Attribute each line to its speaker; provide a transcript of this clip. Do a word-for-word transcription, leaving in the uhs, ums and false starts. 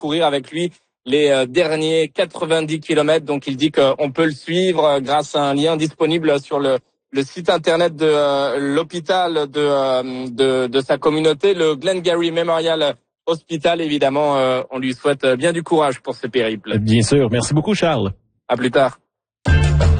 Speaker 1: courir avec lui les euh, derniers quatre-vingt-dix kilomètres. Donc il dit qu'on peut le suivre euh, grâce à un lien disponible sur le, le site internet de euh, l'hôpital de, euh, de de sa communauté, le Glengarry Memorial Hospital. Évidemment, euh, on lui souhaite bien du courage pour ce périple.
Speaker 2: Bien sûr. Merci beaucoup, Charles.
Speaker 1: À plus tard.